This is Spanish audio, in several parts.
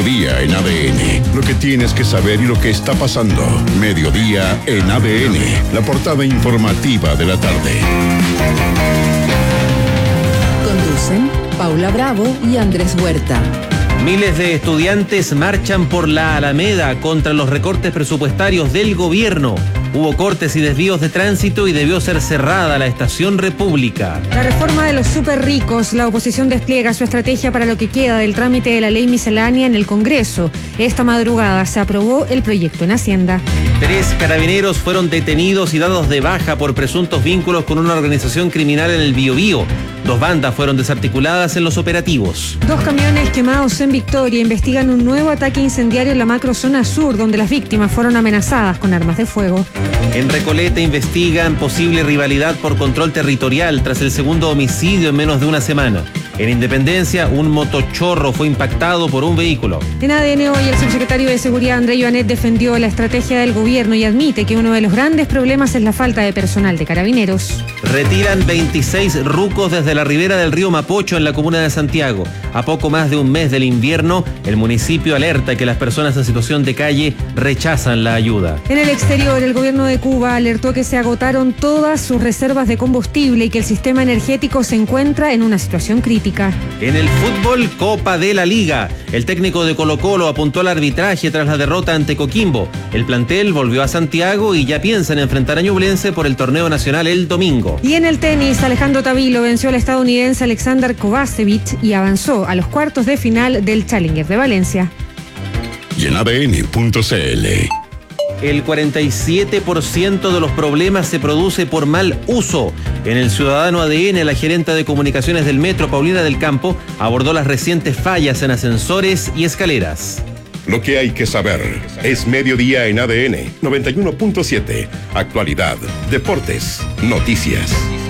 Mediodía en ADN. Lo que tienes que saber y lo que está pasando. Mediodía en ADN. La portada informativa de la tarde. Conducen Paula Bravo y Andrés Huerta. Miles de estudiantes marchan por la Alameda contra los recortes presupuestarios del gobierno. Hubo cortes y desvíos de tránsito y debió ser cerrada la estación República. La reforma de los súper ricos. La oposición despliega su estrategia para lo que queda del trámite de la ley miscelánea en el Congreso. Esta madrugada se aprobó el proyecto en Hacienda. 3 carabineros fueron detenidos y dados de baja por presuntos vínculos con una organización criminal en el Biobío. 2 bandas fueron desarticuladas en los operativos. 2 camiones quemados en Victoria investigan un nuevo ataque incendiario en la macrozona sur, donde las víctimas fueron amenazadas con armas de fuego. En Recoleta investigan posible rivalidad por control territorial tras el segundo homicidio en menos de una semana. En Independencia, un motochorro fue impactado por un vehículo. En ADN hoy, el subsecretario de Seguridad, André Joanet, defendió la estrategia del gobierno y admite que uno de los grandes problemas es la falta de personal de carabineros. Retiran 26 rucos desde la ribera del río Mapocho en la comuna de Santiago. A poco más de un mes del invierno, el municipio alerta que las personas en situación de calle rechazan la ayuda. En el exterior, el gobierno de Cuba alertó que se agotaron todas sus reservas de combustible y que el sistema energético se encuentra en una situación crítica. En el fútbol, Copa de la Liga. El técnico de Colo-Colo apuntó al arbitraje tras la derrota ante Coquimbo. El plantel volvió a Santiago y ya piensa en enfrentar a Ñublense por el torneo nacional el domingo. Y en el tenis, Alejandro Tavilo venció al estadounidense Alexander Kovacevic y avanzó a los cuartos de final del Challenger de Valencia. Y en ADN.cl. El 47% de los problemas se produce por mal uso. En el Ciudadano ADN, la gerenta de comunicaciones del Metro, Paulina del Campo, abordó las recientes fallas en ascensores y escaleras. Lo que hay que saber es Mediodía en ADN 91.7. Actualidad, deportes, noticias.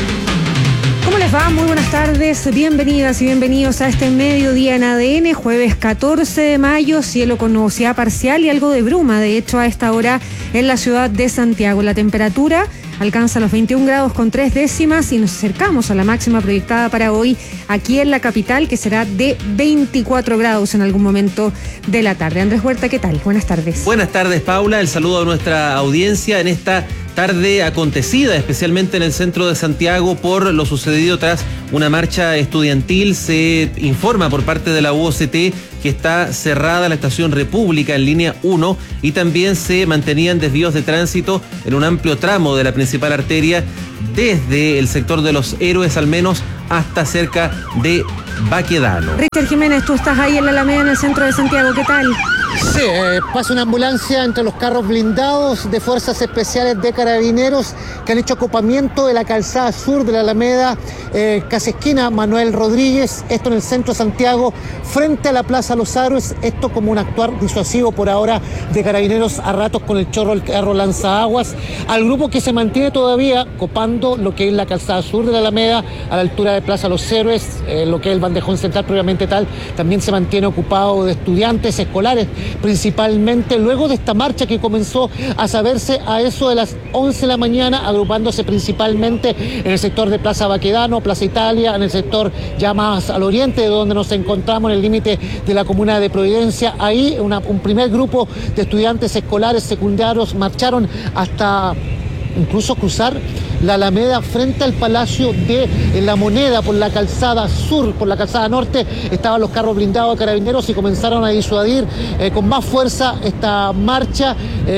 ¿Cómo les va? Muy buenas tardes, bienvenidas y bienvenidos a este Mediodía en ADN, jueves 14 de mayo, cielo con nubosidad parcial y algo de bruma, de hecho a esta hora en la ciudad de Santiago. La temperatura alcanza los 21 grados con 3 décimas y nos acercamos a la máxima proyectada para hoy aquí en la capital, que será de 24 grados en algún momento de la tarde. Andrés Huerta, ¿qué tal? Buenas tardes. Buenas tardes, Paula. El saludo a nuestra audiencia en esta tarde acontecida, especialmente en el centro de Santiago, por lo sucedido tras una marcha estudiantil. Se informa por parte de la UOCT que está cerrada la estación República en línea 1 y también se mantenían desvíos de tránsito en un amplio tramo de la principal arteria desde el sector de Los Héroes al menos hasta cerca de Baquedano. Richard Jiménez, tú estás ahí en la Alameda, en el centro de Santiago, ¿qué tal? Sí, pasa una ambulancia entre los carros blindados de Fuerzas Especiales de Carabineros que han hecho acopamiento de la calzada sur de la Alameda, casi esquina Manuel Rodríguez, esto en el centro de Santiago, frente a la Plaza Los Héroes, esto como un actuar disuasivo por ahora de Carabineros a ratos con el chorro del carro lanzaguas, al grupo que se mantiene todavía copando lo que es la calzada sur de la Alameda, a la altura de Plaza Los Héroes, lo que es el bandejón central propiamente tal, también se mantiene ocupado de estudiantes escolares, principalmente luego de esta marcha que comenzó a saberse a eso de las 11 de la mañana, agrupándose principalmente en el sector de Plaza Baquedano, Plaza Italia, en el sector ya más al oriente, de donde nos encontramos en el límite de la comuna de Providencia. Ahí un primer grupo de estudiantes escolares secundarios marcharon hasta incluso cruzar la Alameda frente al Palacio de la Moneda por la calzada sur, por la calzada norte. Estaban los carros blindados de Carabineros y comenzaron a disuadir con más fuerza esta marcha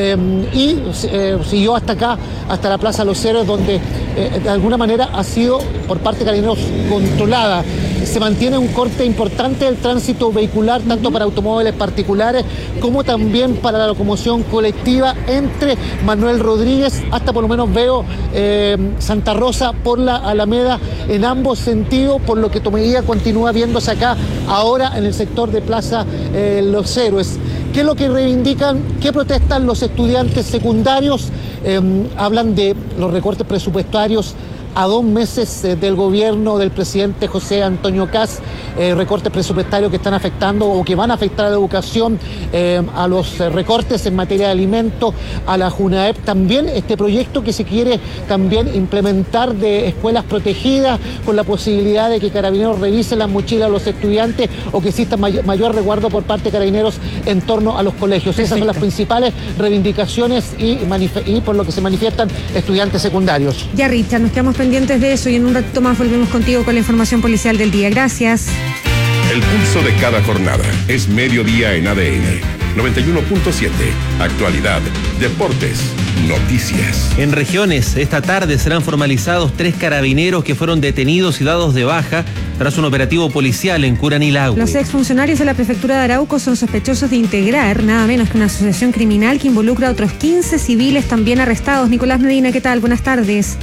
y siguió hasta acá, hasta la Plaza Los Héroes, donde de alguna manera ha sido por parte de Carabineros controlada. Se mantiene un corte importante del tránsito vehicular, tanto para automóviles particulares como también para la locomoción colectiva entre Manuel Rodríguez hasta, por lo menos veo, Santa Rosa por la Alameda en ambos sentidos, por lo que todavía continúa viéndose acá ahora en el sector de Plaza Los Héroes. ¿Qué es lo que reivindican? ¿Qué protestan los estudiantes secundarios? Hablan de los recortes presupuestarios a 2 meses del gobierno del presidente José Antonio Kast, recortes presupuestarios que están afectando o que van a afectar a la educación, a los recortes en materia de alimentos, a la JUNAEP, también este proyecto que se quiere también implementar de escuelas protegidas con la posibilidad de que Carabineros revise las mochilas a los estudiantes o que exista mayor resguardo por parte de Carabineros en torno a los colegios. Perfecto. Esas son las principales reivindicaciones y por lo que se manifiestan estudiantes secundarios. Ya, Richard, nos quedamos pendientes de eso y en un ratito más volvemos contigo con la información policial del día. Gracias. El pulso de cada jornada es Mediodía en ADN. 91.7. Actualidad, deportes, noticias. En regiones, esta tarde serán formalizados 3 carabineros que fueron detenidos y dados de baja tras un operativo policial en Curanilahue. Los exfuncionarios de la prefectura de Arauco son sospechosos de integrar nada menos que una asociación criminal que involucra a otros 15 civiles también arrestados. Nicolás Medina, ¿qué tal? Buenas tardes.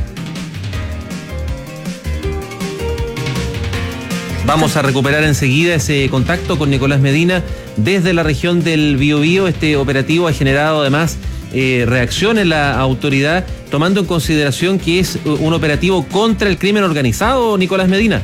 Vamos a recuperar enseguida ese contacto con Nicolás Medina desde la región del Biobío. Este operativo ha generado además reacción en la autoridad, tomando en consideración que es un operativo contra el crimen organizado, Nicolás Medina.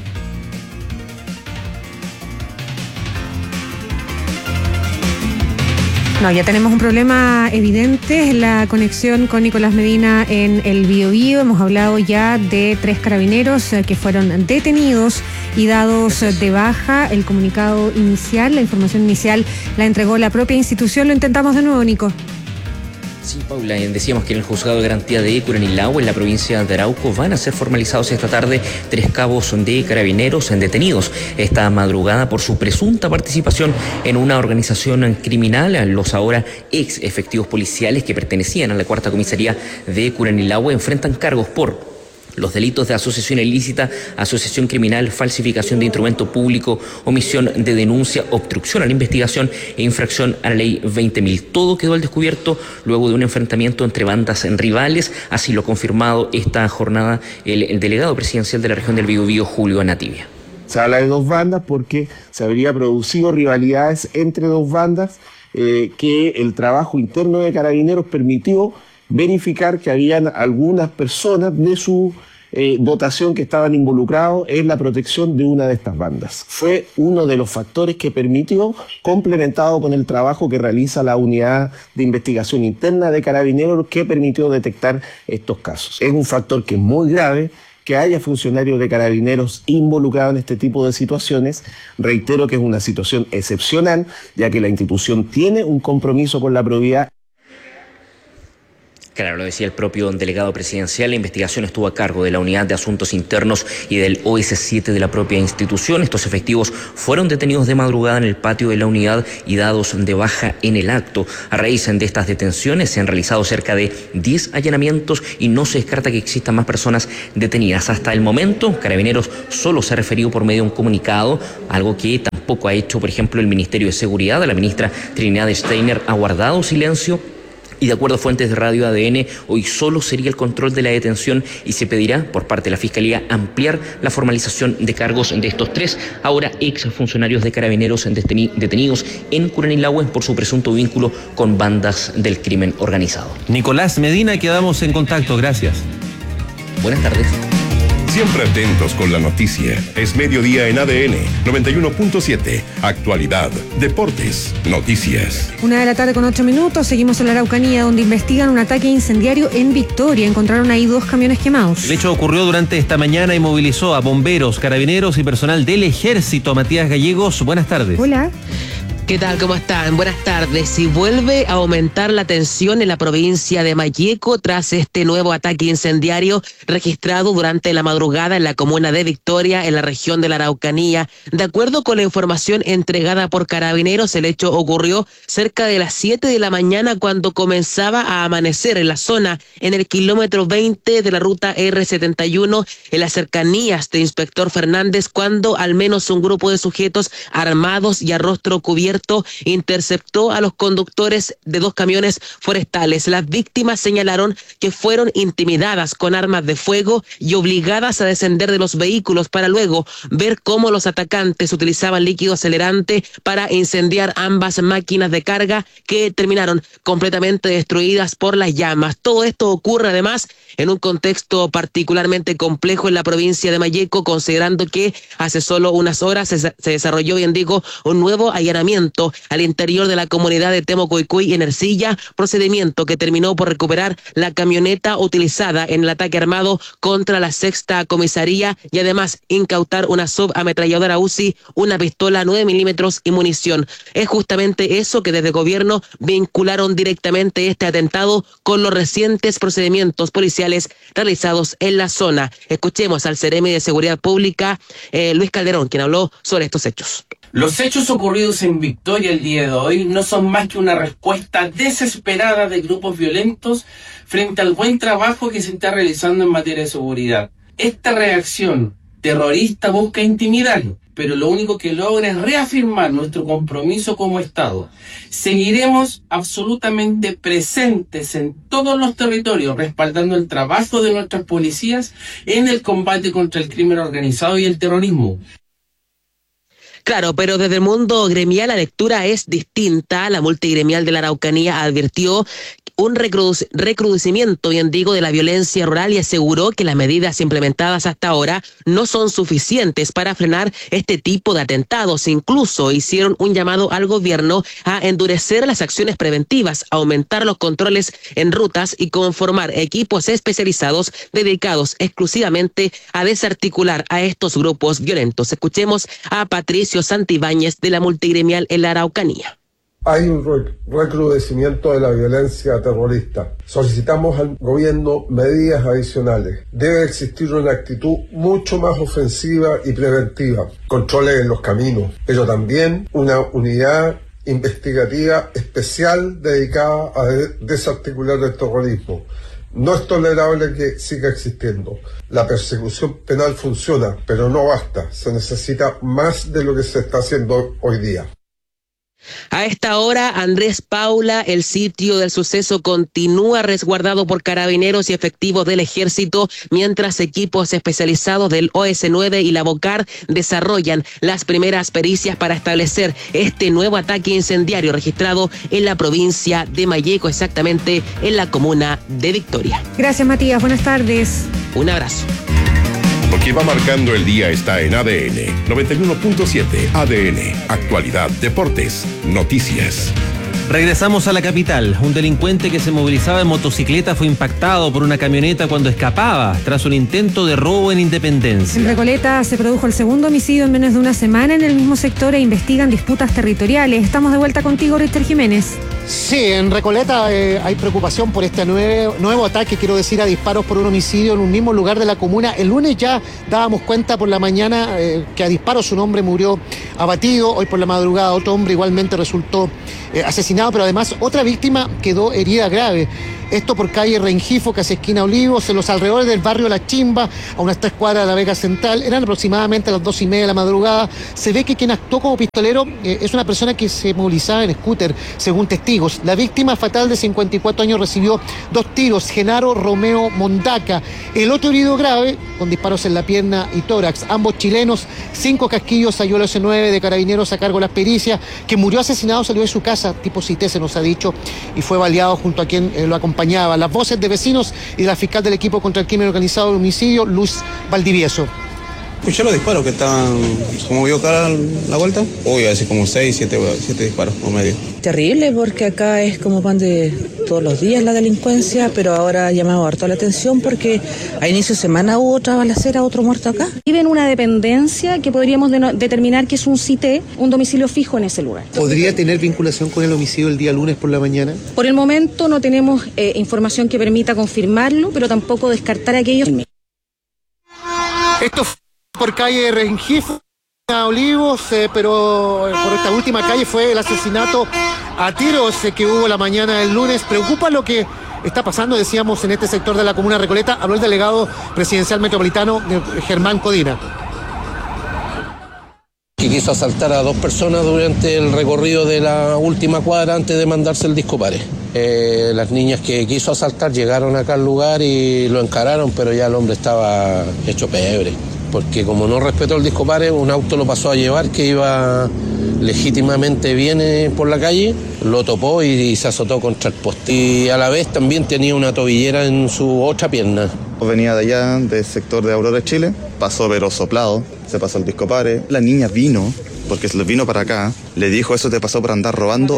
No, ya tenemos un problema evidente en la conexión con Nicolás Medina en el Biobío. Hemos hablado ya de 3 carabineros que fueron detenidos y dados de baja. El comunicado inicial, la información inicial la entregó la propia institución. Lo intentamos de nuevo, Nico. Sí, Paula, decíamos que en el juzgado de garantía de Curanilahue, en la provincia de Arauco, van a ser formalizados esta tarde 3 cabos de carabineros detenidos esta madrugada por su presunta participación en una organización criminal. Los ahora ex efectivos policiales que pertenecían a la 4ª comisaría de Curanilahue enfrentan cargos por los delitos de asociación ilícita, asociación criminal, falsificación de instrumento público, omisión de denuncia, obstrucción a la investigación e infracción a la ley 20.000. Todo quedó al descubierto luego de un enfrentamiento entre bandas rivales. Así lo ha confirmado esta jornada el delegado presidencial de la región del Biobío, Julio Anativia. Se habla de 2 bandas porque se habría producido rivalidades entre 2 bandas que el trabajo interno de Carabineros permitió verificar que habían algunas personas de su dotación que estaban involucrados en la protección de una de estas bandas. Fue uno de los factores que permitió, complementado con el trabajo que realiza la unidad de investigación interna de Carabineros, que permitió detectar estos casos. Es un factor que es muy grave, que haya funcionarios de Carabineros involucrados en este tipo de situaciones. Reitero que es una situación excepcional, ya que la institución tiene un compromiso con la probidad. Claro, lo decía el propio delegado presidencial, la investigación estuvo a cargo de la Unidad de Asuntos Internos y del OS7 de la propia institución. Estos efectivos fueron detenidos de madrugada en el patio de la unidad y dados de baja en el acto. A raíz de estas detenciones se han realizado cerca de 10 allanamientos y no se descarta que existan más personas detenidas. Hasta el momento, Carabineros solo se ha referido por medio de un comunicado, algo que tampoco ha hecho, por ejemplo, el Ministerio de Seguridad. La ministra Trinidad Steiner ha guardado silencio. Y de acuerdo a fuentes de Radio ADN, hoy solo sería el control de la detención y se pedirá por parte de la Fiscalía ampliar la formalización de cargos de estos 3 ahora ex funcionarios de Carabineros detenidos en Curanilahue por su presunto vínculo con bandas del crimen organizado. Nicolás Medina, quedamos en contacto. Gracias. Buenas tardes. Siempre atentos con la noticia. Es Mediodía en ADN 91.7. Actualidad, deportes, noticias. 1:08 p.m. Seguimos en la Araucanía, donde investigan un ataque incendiario en Victoria. Encontraron ahí 2 camiones quemados. El hecho ocurrió durante esta mañana y movilizó a bomberos, carabineros y personal del Ejército. Matías Gallegos, buenas tardes. Hola. ¿Qué tal? ¿Cómo están? Buenas tardes. Y vuelve a aumentar la tensión en la provincia de Malleco tras este nuevo ataque incendiario registrado durante la madrugada en la comuna de Victoria, en la región de la Araucanía. De acuerdo con la información entregada por Carabineros, el hecho ocurrió cerca de las 7 de la mañana cuando comenzaba a amanecer en la zona, en el kilómetro 20 de la ruta R71, en las cercanías de Inspector Fernández, cuando al menos un grupo de sujetos armados y a rostro cubierto abierto interceptó a los conductores de 2 camiones forestales. Las víctimas señalaron que fueron intimidadas con armas de fuego y obligadas a descender de los vehículos para luego ver cómo los atacantes utilizaban líquido acelerante para incendiar ambas máquinas de carga que terminaron completamente destruidas por las llamas. Todo esto ocurre además en un contexto particularmente complejo en la provincia de Malleco, considerando que hace solo unas horas se desarrolló, bien digo, un nuevo allanamiento al interior de la comunidad de Temucoicuy en Ercilla, procedimiento que terminó por recuperar la camioneta utilizada en el ataque armado contra la 6ª comisaría y además incautar una subametralladora UCI, una pistola 9 milímetros y munición. Es justamente eso que desde el gobierno vincularon directamente este atentado con los recientes procedimientos policiales realizados en la zona. Escuchemos al Seremi de Seguridad Pública, Luis Calderón, quien habló sobre estos hechos. Los hechos ocurridos en Victoria el día de hoy no son más que una respuesta desesperada de grupos violentos frente al buen trabajo que se está realizando en materia de seguridad. Esta reacción terrorista busca intimidar, pero lo único que logra es reafirmar nuestro compromiso como Estado. Seguiremos absolutamente presentes en todos los territorios, respaldando el trabajo de nuestras policías en el combate contra el crimen organizado y el terrorismo. Claro, pero desde el mundo gremial la lectura es distinta. La multigremial de la Araucanía advirtió un recrudecimiento, bien digo, de la violencia rural y aseguró que las medidas implementadas hasta ahora no son suficientes para frenar este tipo de atentados. Incluso hicieron un llamado al gobierno a endurecer las acciones preventivas, aumentar los controles en rutas y conformar equipos especializados dedicados exclusivamente a desarticular a estos grupos violentos. Escuchemos a Patricio Santibáñez de la multigremial en la Araucanía. Hay un recrudecimiento de la violencia terrorista. Solicitamos al gobierno medidas adicionales. Debe existir una actitud mucho más ofensiva y preventiva. Controles en los caminos, pero también una unidad investigativa especial dedicada a desarticular el terrorismo. No es tolerable que siga existiendo. La persecución penal funciona, pero no basta. Se necesita más de lo que se está haciendo hoy día. A esta hora, Andrés Paula, el sitio del suceso continúa resguardado por carabineros y efectivos del ejército, mientras equipos especializados del OS9 y la BOCAR desarrollan las primeras pericias para establecer este nuevo ataque incendiario registrado en la provincia de Malleco, exactamente en la comuna de Victoria. Gracias, Matías. Buenas tardes. Un abrazo. Lo que va marcando el día está en ADN 91.7. ADN, actualidad, deportes, noticias. Regresamos a la capital. Un delincuente que se movilizaba en motocicleta fue impactado por una camioneta cuando escapaba tras un intento de robo en Independencia. En Recoleta se produjo el segundo homicidio en menos de una semana en el mismo sector e investigan disputas territoriales. Estamos de vuelta contigo, Richard Jiménez. Sí, en Recoleta hay preocupación por este nuevo ataque, quiero decir, a disparos por un homicidio en un mismo lugar de la comuna. El lunes ya dábamos cuenta por la mañana que a disparos un hombre murió abatido. Hoy por la madrugada otro hombre igualmente resultó asesinado, pero además otra víctima quedó herida grave. Esto por calle Rengifo, casi esquina Olivos, en los alrededores del barrio La Chimba, a unas 3 cuadras de la Vega Central. Eran aproximadamente las 2:30 de la madrugada. Se ve que quien actuó como pistolero es una persona que se movilizaba en scooter, según testigos. La víctima fatal de 54 años recibió 2 tiros, Genaro Romeo Mondaca. El otro herido grave, con disparos en la pierna y tórax. Ambos chilenos, 5 casquillos, halló el OS9 de carabineros a cargo de las pericias. Quien murió asesinado salió de su casa, tipo Cité se nos ha dicho, y fue baleado junto a quien lo acompañaba. Las voces de vecinos y de la fiscal del equipo contra el crimen organizado del homicidio, Luz Valdivieso. Escuché los disparos que estaban, como vio acá la vuelta, uy, así como 6, 7 disparos por medio. Terrible, porque acá es como pan de todos los días la delincuencia, pero ahora ha llamado harto la atención porque a inicio de semana hubo otra balacera, otro muerto acá. Vive en una dependencia que podríamos determinar que es un CITE, un domicilio fijo en ese lugar. ¿Podría tener vinculación con el homicidio el día lunes por la mañana? Por el momento no tenemos información que permita confirmarlo, pero tampoco descartar aquellos. Esto por calle Rengifo, Olivos, pero por esta última calle fue el asesinato a tiros que hubo la mañana del lunes. Preocupa lo que está pasando, decíamos, en este sector de la comuna de Recoleta. Habló el delegado presidencial metropolitano, Germán Codina. que quiso asaltar a 2 personas durante el recorrido de la última cuadra antes de mandarse el disco pare. Las niñas que quiso asaltar llegaron acá al lugar y lo encararon, pero ya el hombre estaba hecho pebre, porque como no respetó el disco pare, un auto lo pasó a llevar que iba legítimamente bien por la calle, lo topó y se azotó contra el poste. Y a la vez también tenía una tobillera en su otra pierna. Venía de allá, del sector de Aurora, Chile, pasó pero soplado, se pasó el disco pare. La niña vino, porque se vino para acá, le dijo: eso te pasó por andar robando.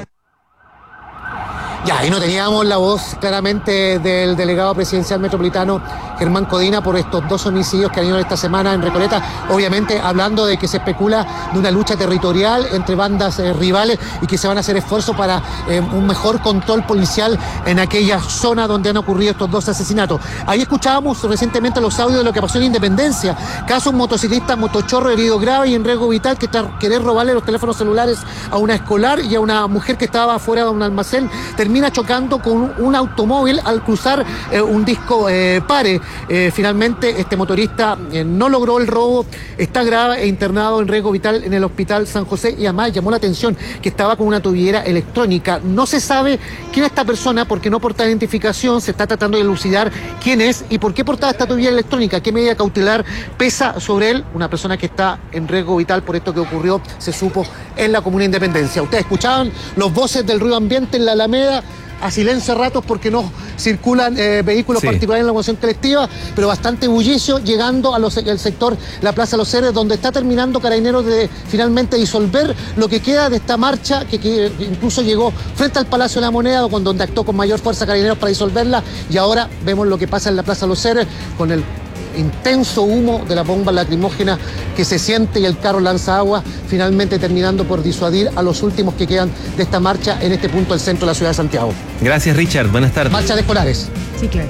Ya, y no teníamos la voz claramente del delegado presidencial metropolitano Germán Codina por estos 2 homicidios que han ido esta semana en Recoleta, obviamente hablando de que se especula de una lucha territorial entre bandas rivales y que se van a hacer esfuerzos para un mejor control policial en aquella zona donde han ocurrido estos 2 asesinatos. Ahí escuchábamos recientemente los audios de lo que pasó en Independencia, caso un motociclista motochorro herido grave y en riesgo vital que querer robarle los teléfonos celulares a una escolar y a una mujer que estaba fuera de un almacén, termina chocando con un automóvil al cruzar un disco pare. Finalmente este motorista no logró el robo, está grave e internado en riesgo vital en el hospital San José, y además llamó la atención que estaba con una tobillera electrónica. No se sabe quién es esta persona porque no porta identificación, se está tratando de elucidar quién es y por qué portaba esta tobillera electrónica, qué medida cautelar pesa sobre él, una persona que está en riesgo vital por esto que ocurrió, se supo, en la comuna de Independencia. Ustedes escuchaban los voces del ruido ambiente en la Alameda, a silencio a ratos porque no circulan vehículos particulares en la locomoción colectiva, pero bastante bullicio llegando al sector La Plaza Los Heres, donde está terminando Carabineros de finalmente disolver lo que queda de esta marcha que incluso llegó frente al Palacio de la Moneda, donde actuó con mayor fuerza Carabineros para disolverla, y ahora vemos lo que pasa en La Plaza Los Heres con el intenso humo de la bomba lacrimógena que se siente y el carro lanza agua, finalmente terminando por disuadir a los últimos que quedan de esta marcha en este punto del centro de la ciudad de Santiago. Gracias, Richard. Buenas tardes. Marcha de escolares. Sí, claro.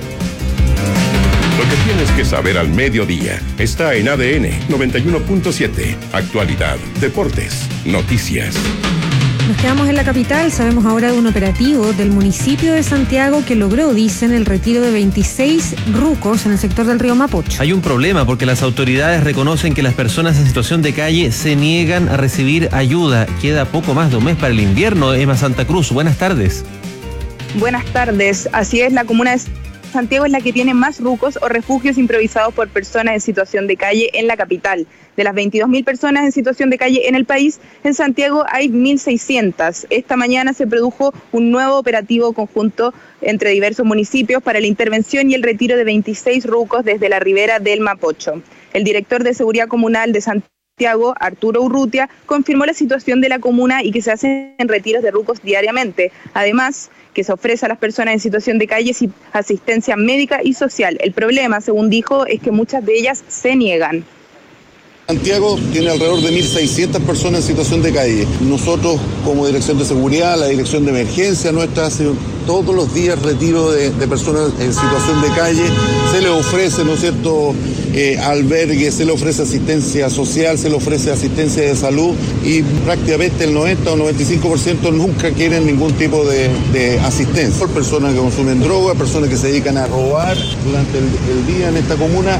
Lo que tienes que saber al mediodía está en ADN 91.7. Actualidad, deportes, noticias. Nos quedamos en la capital. Sabemos ahora de un operativo del municipio de Santiago que logró, dicen, el retiro de 26 rucos en el sector del río Mapocho. Hay un problema porque las autoridades reconocen que las personas en situación de calle se niegan a recibir ayuda. Queda poco más de un mes para el invierno. Emma Santa Cruz, buenas tardes. Buenas tardes. Así es, la comuna de Santiago es la que tiene más rucos o refugios improvisados por personas en situación de calle en la capital. De las 22.000 personas en situación de calle en el país, en Santiago hay 1.600. Esta mañana se produjo un nuevo operativo conjunto entre diversos municipios para la intervención y el retiro de 26 rucos desde la ribera del Mapocho. El director de Seguridad Comunal de Santiago, Arturo Urrutia, confirmó la situación de la comuna y que se hacen retiros de rucos diariamente. Además, que se ofrece a las personas en situación de calle asistencia médica y social. El problema, según dijo, es que muchas de ellas se niegan. Santiago tiene alrededor de 1.600 personas en situación de calle. Nosotros, como Dirección de Seguridad, la Dirección de Emergencia nuestra, hace todos los días retiro de personas en situación de calle. Se les ofrece, ¿no es cierto?, albergue, se les ofrece asistencia social, se les ofrece asistencia de salud, y prácticamente el 90 o 95% nunca quieren ningún tipo de asistencia. Por personas que consumen droga, personas que se dedican a robar durante el día en esta comuna.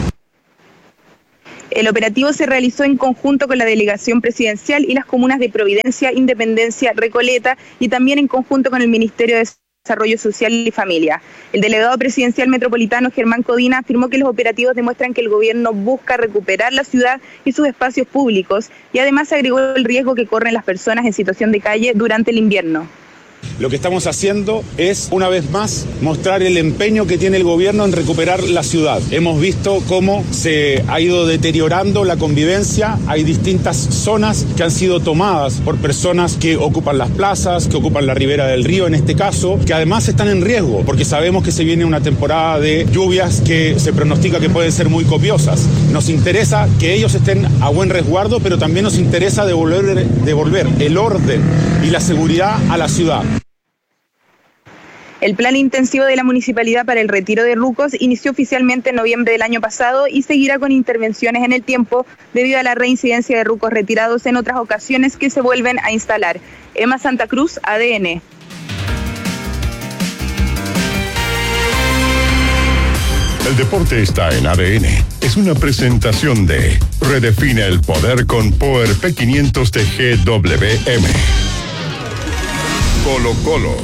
El operativo se realizó en conjunto con la delegación presidencial y las comunas de Providencia, Independencia, Recoleta, y también en conjunto con el Ministerio de Desarrollo Social y Familia. El delegado presidencial metropolitano Germán Codina afirmó que los operativos demuestran que el gobierno busca recuperar la ciudad y sus espacios públicos, y además agregó el riesgo que corren las personas en situación de calle durante el invierno. Lo que estamos haciendo es, una vez más, mostrar el empeño que tiene el gobierno en recuperar la ciudad. Hemos visto cómo se ha ido deteriorando la convivencia. Hay distintas zonas que han sido tomadas por personas que ocupan las plazas, que ocupan la ribera del río en este caso, que además están en riesgo, porque sabemos que se viene una temporada de lluvias que se pronostica que pueden ser muy copiosas. Nos interesa que ellos estén a buen resguardo, pero también nos interesa devolver el orden y la seguridad a la ciudad. El plan intensivo de la municipalidad para el retiro de rucos inició oficialmente en noviembre del año pasado y seguirá con intervenciones en el tiempo debido a la reincidencia de rucos retirados en otras ocasiones que se vuelven a instalar. Emma Santa Cruz, ADN. El deporte está en ADN. Es una presentación de Redefine el poder con Power P500 de GWM. Colo Colo.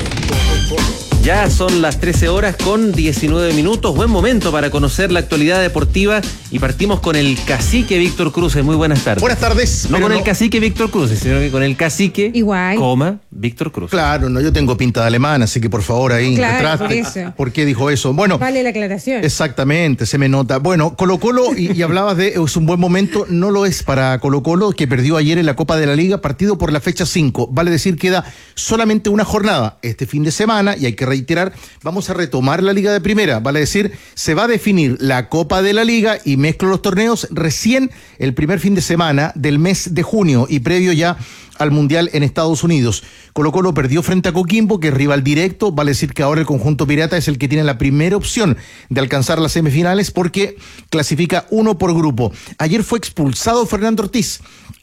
Ya son las 13 horas con 19 minutos. Buen momento para conocer la actualidad deportiva y partimos con el cacique Víctor Cruces. Muy buenas tardes. Buenas tardes. No con el cacique Víctor Cruces, sino que con el cacique, Víctor Cruz. Claro, no, yo tengo pinta de alemán, así que por favor ahí retrate. ¿Por qué dijo eso? Bueno, vale la aclaración. Exactamente, se me nota. Bueno, Colo-Colo, y hablabas de es un buen momento, no lo es para Colo-Colo, que perdió ayer en la Copa de la Liga, partido por la fecha 5. Vale decir, queda solamente una jornada este fin de semana, y hay que reiterar, vamos a retomar la Liga de Primera. Vale decir, se va a definir la Copa de la Liga y mezclo los torneos recién el primer fin de semana del mes de junio y previo ya al Mundial en Estados Unidos. Colo-Colo perdió frente a Coquimbo, que es rival directo. Vale decir que ahora el conjunto pirata es el que tiene la primera opción de alcanzar las semifinales porque clasifica uno por grupo. Ayer fue expulsado Fernando Ortiz.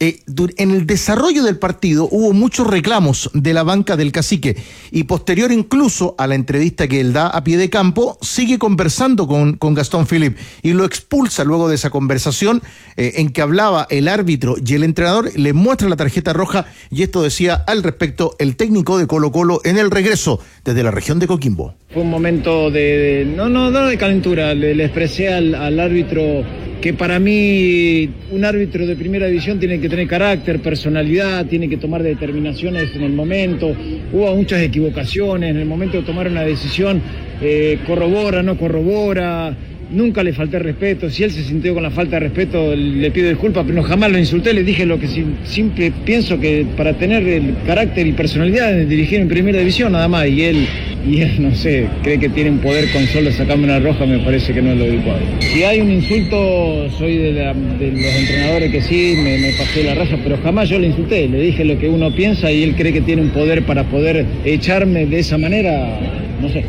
En el desarrollo del partido hubo muchos reclamos de la banca del cacique y posterior incluso a la entrevista que él da a pie de campo, sigue conversando con Gastón Philipp y lo expulsa luego de esa conversación en que hablaba el árbitro y el entrenador, le muestra la tarjeta roja y esto decía al respecto el técnico de Colo-Colo en el regreso desde la región de Coquimbo. Fue un momento no de calentura, le expresé al árbitro que para mí un árbitro de primera división tiene que tener carácter, personalidad, tiene que tomar determinaciones en el momento. Hubo muchas equivocaciones en el momento de tomar una decisión, corrobora, no corrobora. Nunca le falté respeto. Si él se sintió con la falta de respeto, le pido disculpas, pero jamás lo insulté. Le dije lo que siempre pienso, que para tener el carácter y personalidad de dirigir en primera división nada más. Y él, no sé, cree que tiene un poder con solo sacarme una roja, me parece que no es lo adecuado. Si hay un insulto, soy de los entrenadores que sí, me pasé la raya, pero jamás yo le insulté. Le dije lo que uno piensa y él cree que tiene un poder para poder echarme de esa manera, no sé.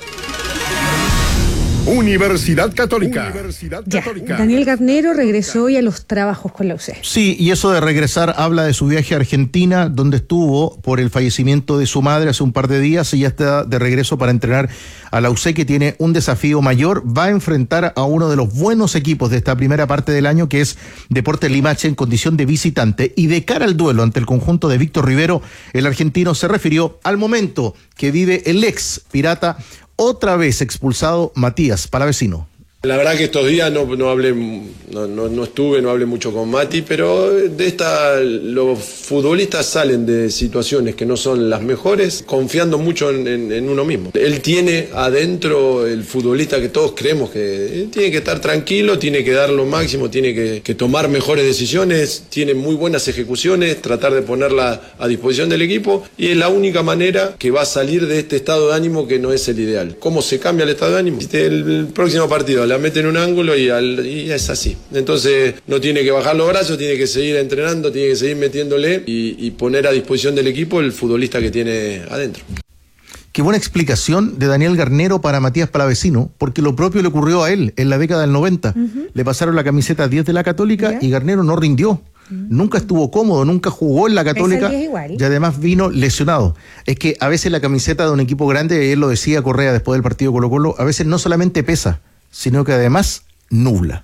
Universidad Católica. Daniel Garnero regresó hoy a los trabajos con la UC. Sí, y eso de regresar habla de su viaje a Argentina, donde estuvo por el fallecimiento de su madre hace un par de días y ya está de regreso para entrenar a la UC, que tiene un desafío mayor. Va a enfrentar a uno de los buenos equipos de esta primera parte del año, que es Deportes Limache, en condición de visitante. Y de cara al duelo ante el conjunto de Víctor Rivero, el argentino se refirió al momento que vive el ex pirata, otra vez expulsado, Matías Palavecino. La verdad que estos días no hablé mucho con Mati, pero los futbolistas salen de situaciones que no son las mejores, confiando mucho en uno mismo. Él tiene adentro el futbolista que todos creemos que tiene que estar tranquilo, tiene que dar lo máximo, tiene que tomar mejores decisiones, tiene muy buenas ejecuciones, tratar de ponerla a disposición del equipo, y es la única manera que va a salir de este estado de ánimo que no es el ideal. ¿Cómo se cambia el estado de ánimo? El próximo partido la mete en un ángulo y es así. Entonces no tiene que bajar los brazos, tiene que seguir entrenando, tiene que seguir metiéndole y poner a disposición del equipo el futbolista que tiene adentro. Qué buena explicación de Daniel Garnero para Matías Palavecino, porque lo propio le ocurrió a él en la década del 90. Le pasaron la camiseta 10 de la Católica y Garnero no rindió. Nunca estuvo cómodo, nunca jugó en la Católica y además vino lesionado. Es que a veces la camiseta de un equipo grande, él lo decía Correa después del partido Colo-Colo, a veces no solamente pesa, sino que además nubla.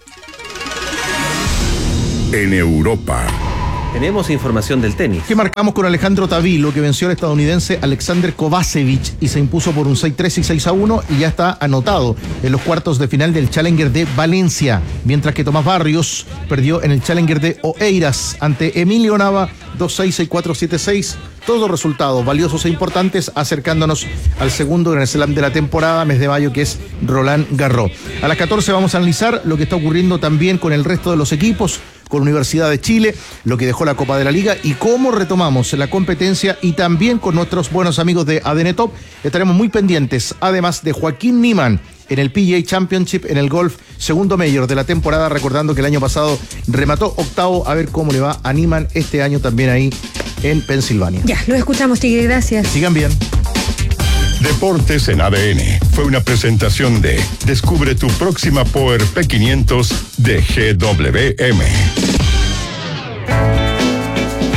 En Europa. Tenemos información del tenis. Que marcamos con Alejandro Tavilo, que venció al estadounidense Alexander Kovacevic y se impuso por un 6-3 y 6-1 y ya está anotado en los cuartos de final del Challenger de Valencia, mientras que Tomás Barrios perdió en el Challenger de Oeiras ante Emilio Nava 2-6, 6-4, 7-6. Todos resultados valiosos e importantes, acercándonos al segundo Grand Slam de la temporada, mes de mayo, que es Roland Garros. A las 14 vamos a analizar lo que está ocurriendo también con el resto de los equipos, con Universidad de Chile, lo que dejó la Copa de la Liga y cómo retomamos la competencia, y también con nuestros buenos amigos de ADN Top. Estaremos muy pendientes, además de Joaquín Niemann en el PGA Championship, en el golf, segundo mayor de la temporada, recordando que el año pasado remató octavo. A ver cómo le va a Niemann este año también ahí en Pensilvania. Ya, lo escuchamos, Tigre, gracias. Que sigan bien. Deportes en ADN fue una presentación de Descubre tu próxima Power P500 de GWM.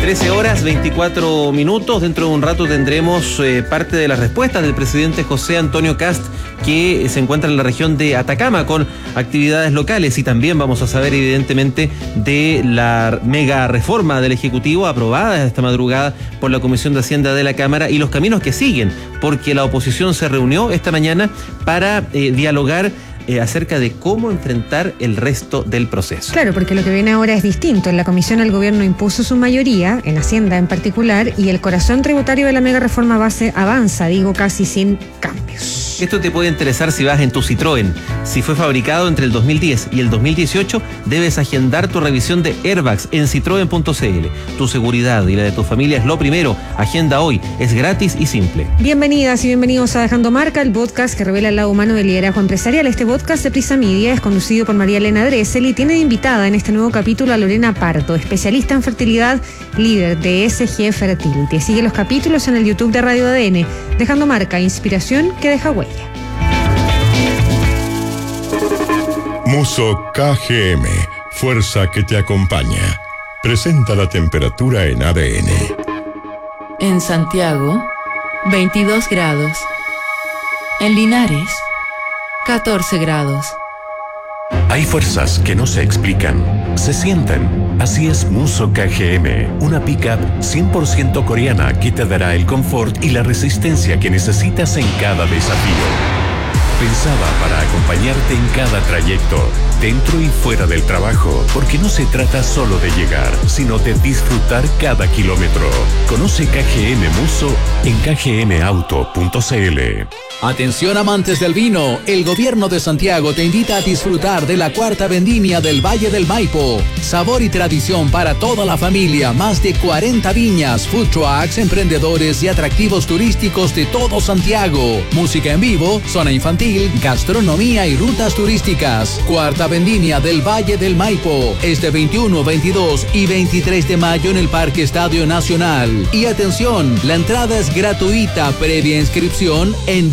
13:24. Dentro de un rato tendremos parte de las respuestas del presidente José Antonio Kast, que se encuentra en la región de Atacama con actividades locales, y también vamos a saber evidentemente de la mega reforma del Ejecutivo aprobada esta madrugada por la Comisión de Hacienda de la Cámara y los caminos que siguen, porque la oposición se reunió esta mañana para dialogar acerca de cómo enfrentar el resto del proceso. Claro, porque lo que viene ahora es distinto. En la comisión el gobierno impuso su mayoría, en Hacienda en particular, y el corazón tributario de la mega reforma base avanza, casi sin cambios. Esto te puede interesar si vas en tu Citroën. Si fue fabricado entre el 2010 y el 2018, debes agendar tu revisión de airbags en citroen.cl. Tu seguridad y la de tu familia es lo primero. Agenda hoy. Es gratis y simple. Bienvenidas y bienvenidos a Dejando Marca, el podcast que revela el lado humano del liderazgo empresarial. Este podcast de Prisa Media es conducido por María Elena Dressel y tiene de invitada en este nuevo capítulo a Lorena Pardo, especialista en fertilidad, líder de SG Fertility. Sigue los capítulos en el YouTube de Radio ADN. Dejando Marca, inspiración que deja huella. Muso KGM, fuerza que te acompaña. Presenta la temperatura en ADN. En Santiago, 22 grados. En Linares, 14 grados. Hay fuerzas que no se explican, se sienten. Así es Muso KGM, una pickup 100% coreana que te dará el confort y la resistencia que necesitas en cada desafío. Pensada para acompañarte en cada trayecto, dentro y fuera del trabajo, porque no se trata solo de llegar, sino de disfrutar cada kilómetro. Conoce KGM Muso en kgmauto.cl. Atención amantes del vino, el gobierno de Santiago te invita a disfrutar de la cuarta vendimia del Valle del Maipo. Sabor y tradición para toda la familia, más de 40 viñas, food trucks, emprendedores y atractivos turísticos de todo Santiago. Música en vivo, zona infantil, gastronomía y rutas turísticas. Cuarta vendimia del Valle del Maipo, este 21, 22 y 23 de mayo en el Parque Estadio Nacional. Y atención, la entrada es gratuita previa inscripción en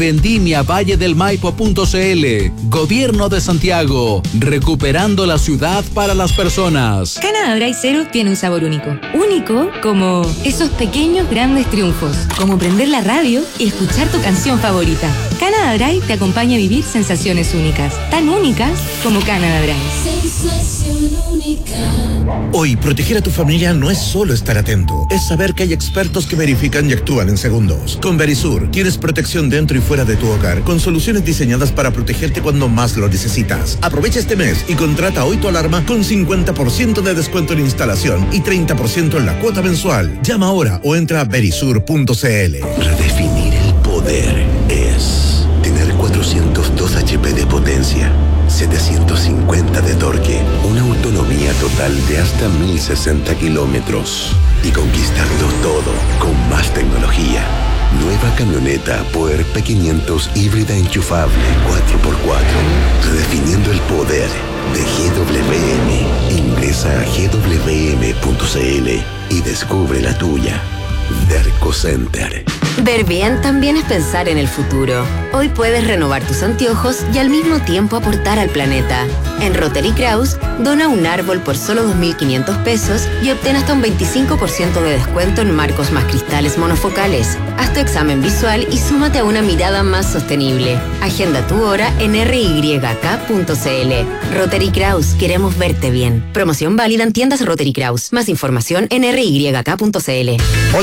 vendimiavalledelmaipo.cl. Gobierno de Santiago, recuperando la ciudad para las personas. Canada Dry Zero tiene un sabor único. Único como esos pequeños grandes triunfos, como prender la radio y escuchar tu canción favorita. Canada Dry te acompaña a vivir sensaciones únicas, tan únicas como Canada Dry. Sensación única. Hoy, proteger a tu familia no es solo estar atento, es saber que hay expertos que verifican y actúan en segundos. Con Verisur tienes protección dentro y fuera de tu hogar, con soluciones diseñadas para protegerte cuando más lo necesitas. Aprovecha este mes y contrata hoy tu alarma con 50% de descuento en instalación y 30% en la cuota mensual. Llama ahora o entra a verisur.cl. Redefinir el poder es tener 402 HP de potencia, 750 de torque, una autonomía total de hasta 1060 kilómetros y conquistarlo todo con más tecnología. Nueva camioneta Power P500 híbrida enchufable 4x4. Redefiniendo el poder de GWM. Ingresa a gwm.cl y descubre la tuya. Derco Center. Ver bien también es pensar en el futuro. Hoy puedes renovar tus anteojos y al mismo tiempo aportar al planeta. En Rotary Kraus, dona un árbol por solo 2.500 pesos y obtén hasta un 25% de descuento en marcos más cristales monofocales. Haz tu examen visual y súmate a una mirada más sostenible. Agenda tu hora en ryk.cl. Rotary Kraus, queremos verte bien. Promoción válida en tiendas Rotary Kraus. Más información en ryk.cl.